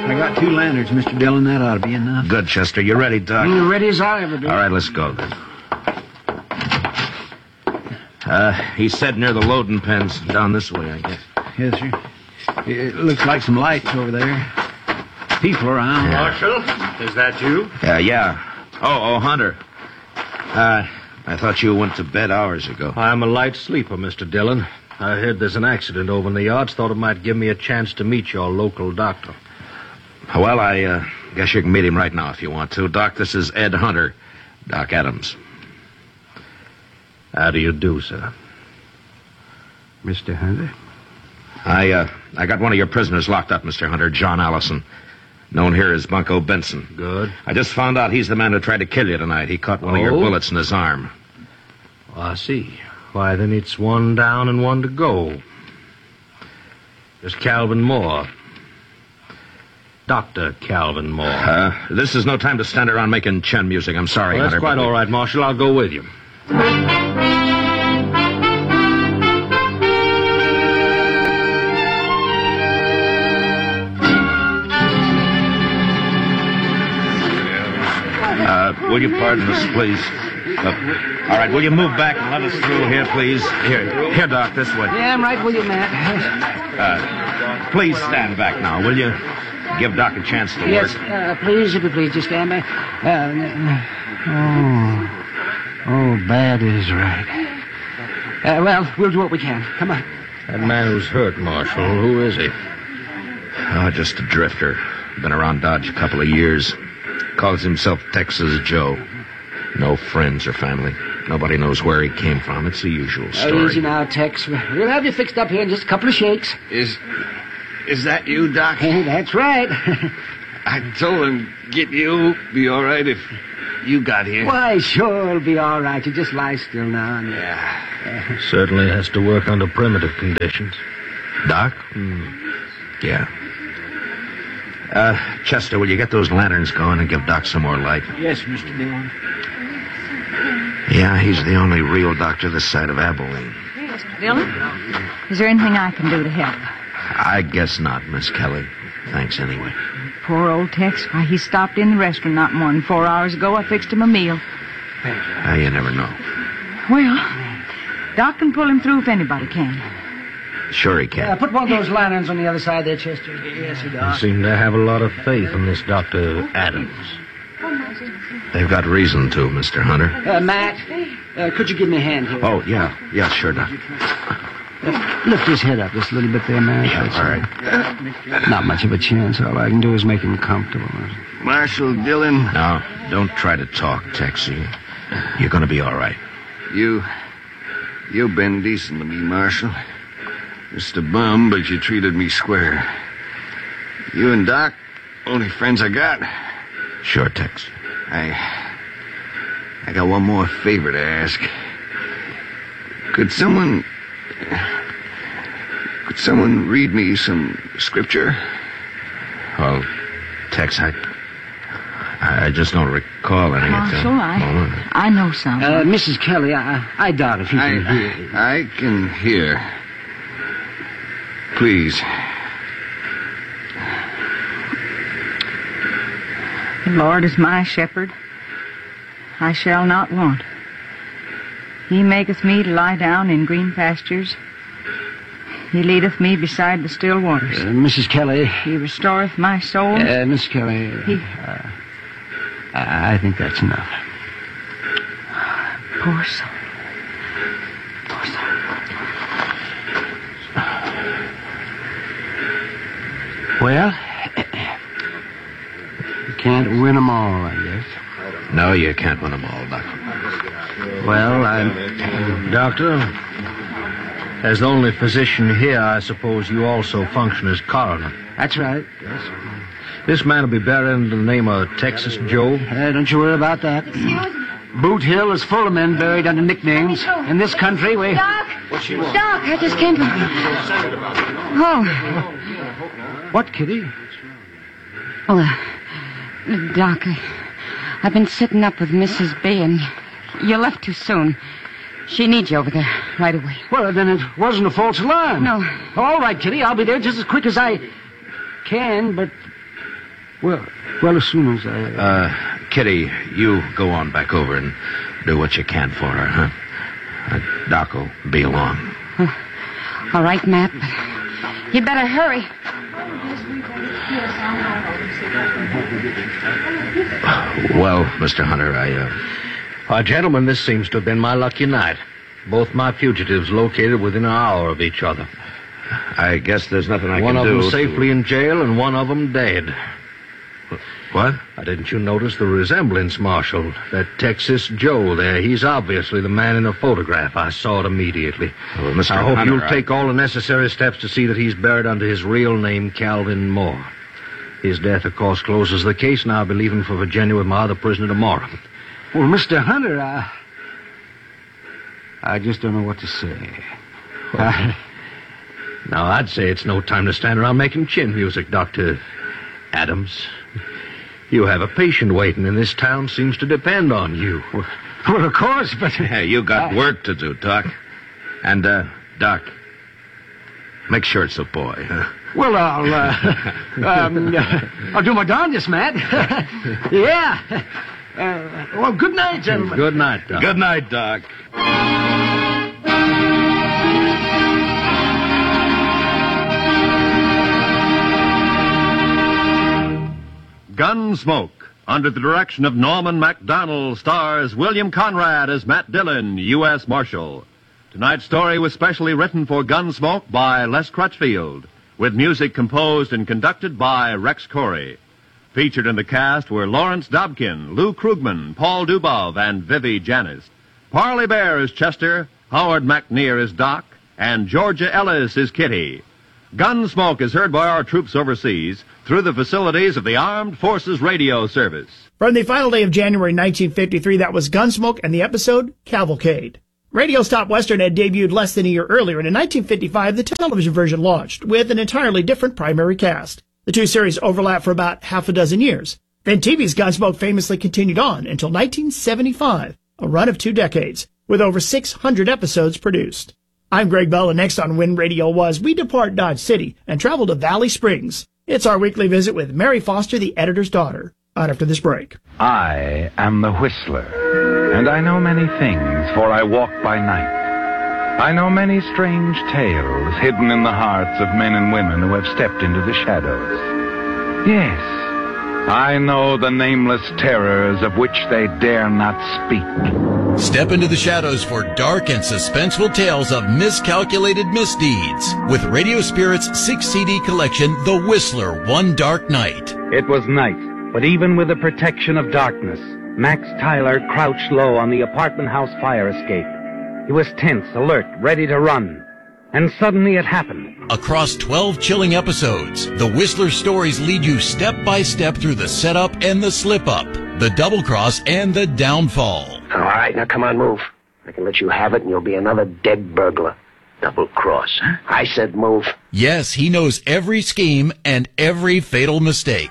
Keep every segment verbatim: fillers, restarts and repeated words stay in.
I got two lanterns, Mister Dillon. That ought to be enough. Good, Chester. You ready, Doc? You're ready as I'll ever be. All right, let's go then. Uh, he said near the loading pens. Down this way, I guess. Yes, sir. It looks like some lights over there. People around. Yeah. Marshal, is that you? Uh, yeah. Oh, oh, Hunter. Uh, I thought you went to bed hours ago. I'm a light sleeper, Mister Dillon. I heard there's an accident over in the yards. Thought it might give me a chance to meet your local doctor. Well, I uh, guess you can meet him right now if you want to. Doc, this is Ed Hunter. Doc Adams. How do you do, sir? Mister Hunter? I, uh, I got one of your prisoners locked up, Mister Hunter, John Allison. Known here as Bunko Benson. Good. I just found out he's the man who tried to kill you tonight. He caught one Oh? of your bullets in his arm. Oh, I see. Why, then it's one down and one to go. There's Calvin Moore. Doctor Calvin Moore. Uh, this is no time to stand around making chin music. I'm sorry, Well, that's Hunter. quite but- all right, Marshal. I'll go with you. Uh, will you pardon us, please? Uh, all right, will you move back and let us through here, please? Here, here, Doc, this way. Yeah, I'm right with you, Matt. Uh, please stand back now, will you? Give Doc a chance to Yes, work. uh, please, if you please, just stand back. Uh, oh, oh, bad is right. Uh, well, we'll do what we can. Come on. That man who's hurt, Marshal, who is he? Oh, just a drifter. Been around Dodge a couple of years. Calls himself Texas Joe. No friends or family. Nobody knows where he came from. It's the usual Oh, story. easy now, Tex. We'll have you fixed up here in just a couple of shakes. Is is that you, Doc? Hey, that's right. I told him get you. Be all right if you got here. Why, sure, it'll be all right. You just lie still now. And, Yeah. Certainly has to work under primitive conditions. Doc? Hmm. Yeah. Uh, Chester, will you get those lanterns going and give Doc some more light? Yes, Mister Dillon. Yeah, he's the only real doctor this side of Abilene. Mister Dillon, is there anything I can do to help? I guess not, Miss Kelly. Thanks anyway. Poor old Tex. Why, he stopped in the restaurant not more than four hours ago. I fixed him a meal. Uh, you never know. Well, Doc can pull him through if anybody can. Sure he can. Uh, put one of those lanterns on the other side there, Chester. Yes, sir, You Doc. seem to have a lot of faith in this Doctor Adams. They've got reason to, Mister Hunter. Uh, Matt, uh, could you give me a hand here? Oh, yeah. Yeah, sure, Doc. Uh, lift his head up just a little bit there, Matt. Yeah, That's all right. Not much of a chance. All I can do is make him comfortable. Marshal Dillon, Now, don't try to talk, Tex. You- You're going to be all right. you... You've been decent to me, Marshal. Just a bum, but you treated me square. You and Doc, only friends I got. Sure, Tex. I... I got one more favor to ask. Could someone... Could someone read me some scripture? Well, Tex, I... I just don't recall any Marshal, of I, them. I know some. Uh, Missus Kelly, I, I doubt if you I, can hear. I can hear. Please. The Lord is my shepherd. I shall not want. He maketh me to lie down in green pastures. He leadeth me beside the still waters. Uh, Missus Kelly. He restoreth my soul. Uh, Miss Kelly. He- Uh, I I think that's enough. Poor soul. Poor soul. Well, you can't win them all, I guess. No, you can't win them all, Doc. Well, I'm... Doctor, as the only physician here, I suppose you also function as coroner. That's right. Yes. This man will be buried in the name of Texas Joe. Uh, don't you worry about that. Boot Hill is full of men buried under nicknames. In this country, we... Doc! Doc, I just came from... Oh. What, Kitty? Oh, uh, Doc, I, I've been sitting up with Missus B, and you left too soon. She needs you over there right away. Well, then it wasn't a false alarm. No. All right, Kitty, I'll be there just as quick as I can, but Well, well, as soon as I... Uh, Kitty, you go on back over and do what you can for her, huh? Uh, Doc will be along. Oh, all right, Matt. You better hurry. Well, Mister Hunter, I, uh... Uh, gentlemen, this seems to have been my lucky night. Both my fugitives located within an hour of each other. I guess there's nothing I one can do. One of them safely to... in jail and one of them dead. What? Uh, didn't you notice the resemblance, Marshal? That Texas Joe there, he's obviously the man in the photograph. I saw it immediately. Well, Mister I hope Hunter, you'll I... take all the necessary steps to see that he's buried under his real name, Calvin Moore. His death, of course, closes the case, and I'll be leaving for Virginia with my other prisoner tomorrow. Well, Mister Hunter, I... I just don't know what to say. I... Now, I'd say it's no time to stand around making chin music, Doctor Adams. You have a patient waiting, and this town seems to depend on you. Well, well of course, but... Hey, you got I... work to do, Doc. And, uh, Doc, make sure it's a boy, huh? Well, I'll, uh, um, uh, I'll do my darndest, Matt. Yeah. Uh, well, good night, gentlemen. Good night, Doc. Good night, Doc. Gunsmoke, under the direction of Norman Macdonald, stars William Conrad as Matt Dillon, U S Marshal. Tonight's story was specially written for Gunsmoke by Les Crutchfield, with music composed and conducted by Rex Corey. Featured in the cast were Lawrence Dobkin, Lou Krugman, Paul Dubov, and Vivi Janis. Parley Bear is Chester, Howard McNear is Doc, and Georgia Ellis is Kitty. Gunsmoke is heard by our troops overseas through the facilities of the Armed Forces Radio Service. From the final day of January nineteen fifty-three, that was Gunsmoke and the episode Cavalcade. Radio Stop Western had debuted less than a year earlier, and in nineteen fifty-five, the television version launched with an entirely different primary cast. The two series overlapped for about half a dozen years. Then T V's Gunsmoke famously continued on until nineteen seventy-five, a run of two decades, with over six hundred episodes produced. I'm Greg Bell, and next on When Radio Was, we depart Dodge City and travel to Valley Springs. It's our weekly visit with Mary Foster, the editor's daughter. On after this break. I am the Whistler, and I know many things, for I walk by night. I know many strange tales hidden in the hearts of men and women who have stepped into the shadows. Yes, I know the nameless terrors of which they dare not speak. Step into the shadows for dark and suspenseful tales of miscalculated misdeeds with Radio Spirit's six C D collection, The Whistler, One Dark Night. It was night, but even with the protection of darkness, Max Tyler crouched low on the apartment house fire escape. He was tense, alert, ready to run. And suddenly it happened. Across twelve chilling episodes, the Whistler stories lead you step by step through the setup and the slip-up, the double-cross and the downfall. All right, now come on, move. I can let you have it and you'll be another dead burglar. Double-cross, huh? I said move. Yes, he knows every scheme and every fatal mistake.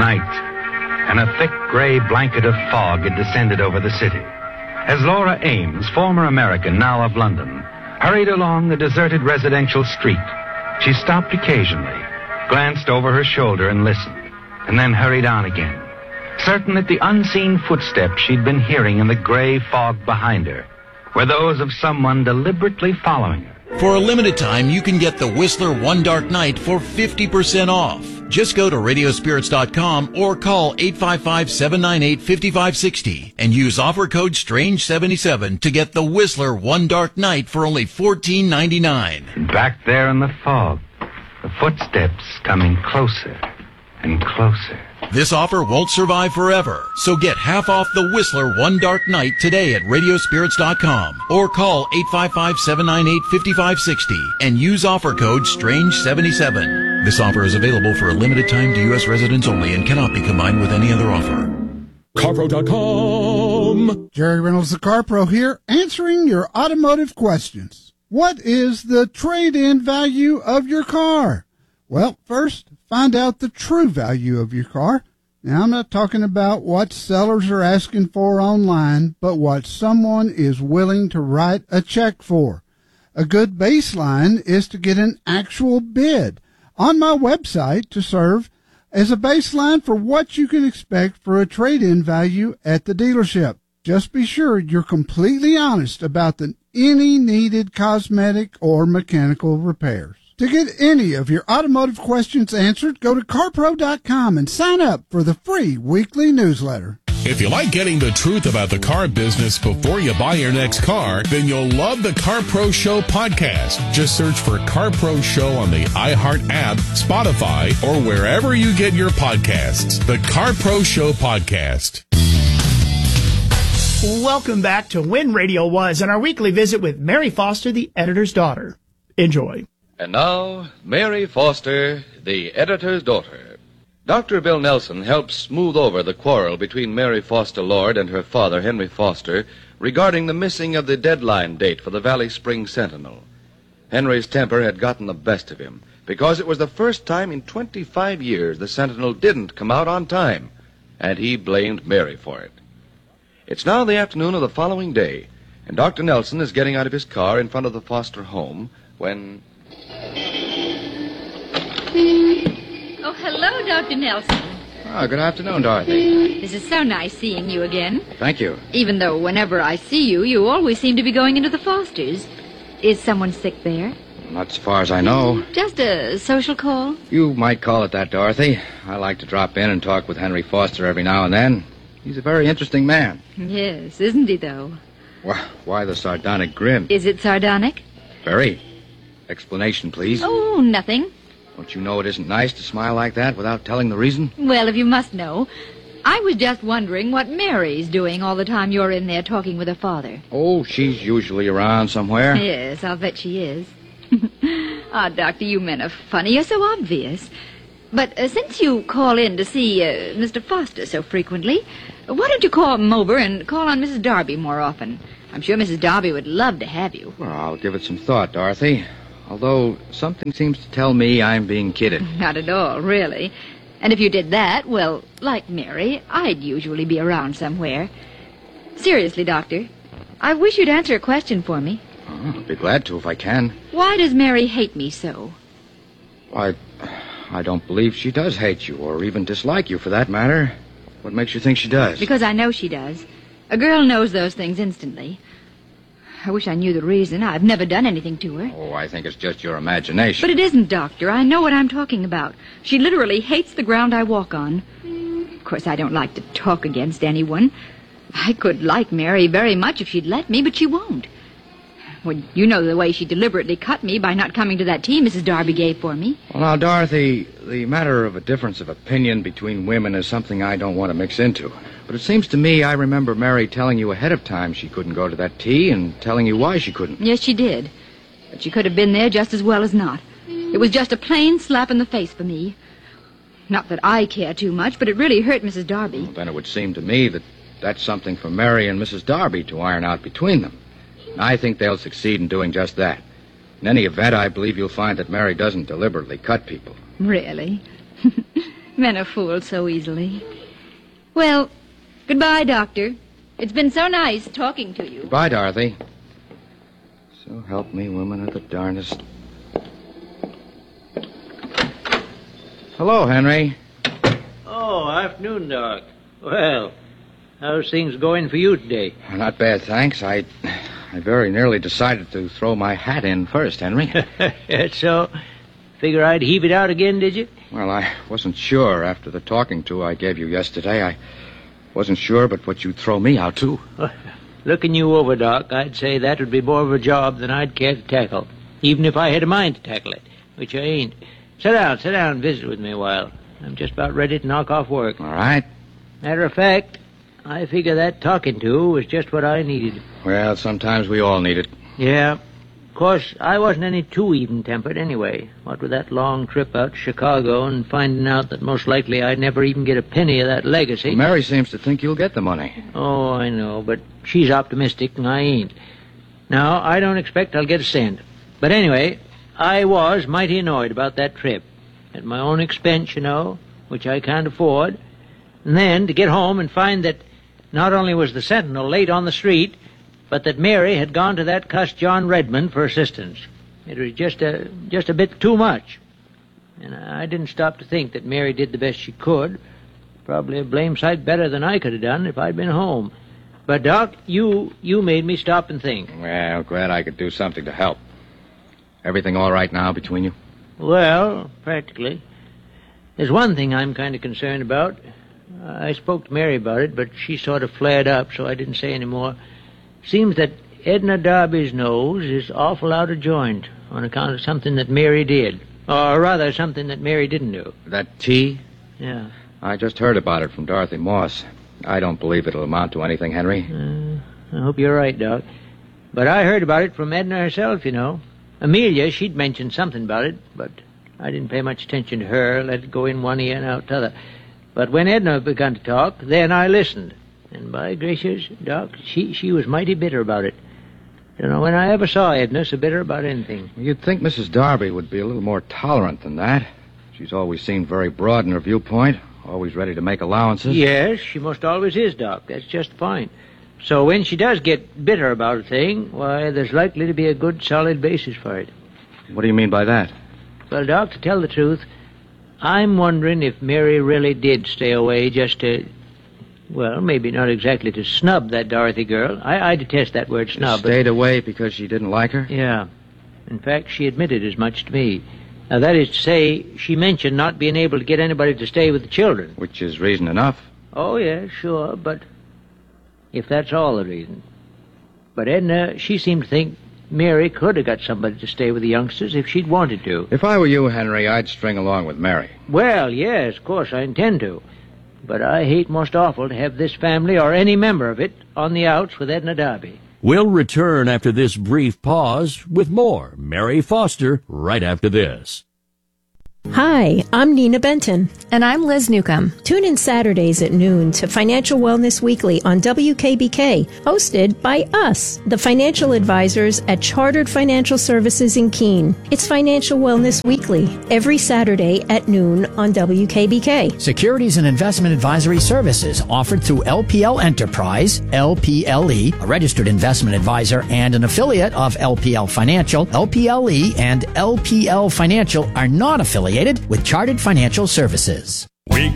Night, and a thick gray blanket of fog had descended over the city. As Laura Ames, former American, now of London, hurried along the deserted residential street, she stopped occasionally, glanced over her shoulder and listened, and then hurried on again, certain that the unseen footsteps she'd been hearing in the gray fog behind her were those of someone deliberately following her. For a limited time, you can get the Whistler One Dark Night for fifty percent off. Just go to radio spirits dot com or call eight five five, seven nine eight, five five six zero and use offer code strange seventy-seven to get the Whistler One Dark Night for only fourteen ninety-nine. Back there in the fog, the footsteps coming closer and closer. This offer won't survive forever, so get half off the Whistler One Dark Night today at radio spirits dot com or call eight five five, seven nine eight, five five six zero and use offer code strange seventy-seven. This offer is available for a limited time to U S residents only and cannot be combined with any other offer. CarPro dot com. Jerry Reynolds, the CarPro here, answering your automotive questions. What is the trade-in value of your car? Well, first, find out the true value of your car. Now, I'm not talking about what sellers are asking for online, but what someone is willing to write a check for. A good baseline is to get an actual bid on my website to serve as a baseline for what you can expect for a trade-in value at the dealership. Just be sure you're completely honest about the, any needed cosmetic or mechanical repairs. To get any of your automotive questions answered, go to car pro dot com and sign up for the free weekly newsletter. If you like getting the truth about the car business before you buy your next car, then you'll love the Car Pro Show podcast. Just search for Car Pro Show on the iHeart app, Spotify, or wherever you get your podcasts. The Car Pro Show podcast. Welcome back to When Radio Was and our weekly visit with Mary Foster, the editor's daughter. Enjoy. And now, Mary Foster, the editor's daughter. Doctor Bill Nelson helped smooth over the quarrel between Mary Foster Lord and her father, Henry Foster, regarding the missing of the deadline date for the Valley Springs Sentinel. Henry's temper had gotten the best of him, because it was the first time in twenty-five years the Sentinel didn't come out on time, and he blamed Mary for it. It's now the afternoon of the following day, and Doctor Nelson is getting out of his car in front of the Foster home when... Oh, hello, Doctor Nelson. Ah, good afternoon, Dorothy. This is so nice seeing you again. Thank you. Even though whenever I see you, you always seem to be going into the Fosters. Is someone sick there? Not as far as I know. Just a social call? You might call it that, Dorothy. I like to drop in and talk with Henry Foster every now and then. He's a very interesting man. Yes, isn't he, though? Why, why the sardonic grin? Is it sardonic? Very. Explanation, please. Oh, nothing. Don't you know it isn't nice to smile like that without telling the reason? Well, if you must know, I was just wondering what Mary's doing all the time you're in there talking with her father. Oh, she's usually around somewhere. Yes, I'll bet she is. Ah, Doctor, you men are funny. You're so obvious. But uh, since you call in to see uh, Mister Foster so frequently, why don't you call him over and call on Missus Darby more often? I'm sure Missus Darby would love to have you. Well, I'll give it some thought, Dorothy. Although something seems to tell me I'm being kidded. Not at all, really. And if you did that, well, like Mary, I'd usually be around somewhere. Seriously, Doctor, I wish you'd answer a question for me. Oh, I'll be glad to if I can. Why does Mary hate me so? Why, I don't believe she does hate you, or even dislike you for that matter. What makes you think she does? Because I know she does. A girl knows those things instantly. I wish I knew the reason. I've never done anything to her. Oh, I think it's just your imagination. But it isn't, Doctor. I know what I'm talking about. She literally hates the ground I walk on. Of course, I don't like to talk against anyone. I could like Mary very much if she'd let me, but she won't. Well, you know the way she deliberately cut me by not coming to that tea Missus Darby gave for me. Well, now, Dorothy, the matter of a difference of opinion between women is something I don't want to mix into. But it seems to me I remember Mary telling you ahead of time she couldn't go to that tea and telling you why she couldn't. Yes, she did. But she could have been there just as well as not. It was just a plain slap in the face for me. Not that I care too much, but it really hurt Missus Darby. Well, then it would seem to me that that's something for Mary and Missus Darby to iron out between them. I think they'll succeed in doing just that. In any event, I believe you'll find that Mary doesn't deliberately cut people. Really? Men are fooled so easily. Well, goodbye, Doctor. It's been so nice talking to you. Goodbye, Dorothy. So help me, women are the darndest. Hello, Henry. Oh, afternoon, Doc. Well, how's things going for you today? Not bad, thanks. I... I very nearly decided to throw my hat in first, Henry. That's so? Figure I'd heave it out again, did you? Well, I wasn't sure after the talking to I gave you yesterday. I wasn't sure but what you'd throw me out, too. Looking you over, Doc, I'd say that would be more of a job than I'd care to tackle, even if I had a mind to tackle it, which I ain't. Sit down, sit down and visit with me a while. I'm just about ready to knock off work. All right. Matter of fact, I figure that talking to was just what I needed. Well, sometimes we all need it. Yeah. Of course, I wasn't any too even-tempered anyway. What with that long trip out to Chicago and finding out that most likely I'd never even get a penny of that legacy. Well, Mary seems to think you'll get the money. Oh, I know, but she's optimistic and I ain't. Now, I don't expect I'll get a cent. But anyway, I was mighty annoyed about that trip. At my own expense, you know, which I can't afford. And then to get home and find that not only was the Sentinel late on the street, but that Mary had gone to that cuss John Redmond for assistance. It was just a just a bit too much. And I didn't stop to think that Mary did the best she could. Probably a blame sight better than I could have done if I'd been home. But, Doc, you you made me stop and think. Well, glad I could do something to help. Everything all right now between you? Well, practically. There's one thing I'm kind of concerned about. I spoke to Mary about it, but she sort of flared up, so I didn't say any more. Seems that Edna Darby's nose is awful out of joint on account of something that Mary did. Or rather, something that Mary didn't do. That tea? Yeah. I just heard about it from Dorothy Moss. I don't believe it'll amount to anything, Henry. Uh, I hope you're right, Doc. But I heard about it from Edna herself, you know. Amelia, she'd mentioned something about it, but I didn't pay much attention to her, let it go in one ear and out t'other. But when Edna begun to talk, then I listened. And by gracious, Doc, she, she was mighty bitter about it. You know, when I ever saw Edna so bitter about anything. You'd think Missus Darby would be a little more tolerant than that. She's always seemed very broad in her viewpoint, always ready to make allowances. Yes, she most always is, Doc. That's just fine. So when she does get bitter about a thing, why, there's likely to be a good, solid basis for it. What do you mean by that? Well, Doc, to tell the truth, I'm wondering if Mary really did stay away just to, well, maybe not exactly to snub that Dorothy girl. I, I detest that word snub. Stayed away because she didn't like her? Yeah. In fact, she admitted as much to me. Now, that is to say, she mentioned not being able to get anybody to stay with the children. Which is reason enough. Oh, yeah, sure, but if that's all the reason. But Edna, she seemed to think Mary could have got somebody to stay with the youngsters if she'd wanted to. If I were you, Henry, I'd string along with Mary. Well, yes, of course, I intend to. But I hate most awful to have this family or any member of it on the outs with Edna Darby. We'll return after this brief pause with more Mary Foster right after this. Hi, I'm Nina Benton. And I'm Liz Newcomb. Tune in Saturdays at noon to Financial Wellness Weekly on W K B K, hosted by us, the financial advisors at Chartered Financial Services in Keene. It's Financial Wellness Weekly, every Saturday at noon on W K B K. Securities and investment advisory services offered through L P L Enterprise, L P L E, a registered investment advisor and an affiliate of L P L Financial. L P L E and L P L Financial are not affiliated with Chartered Financial Services. We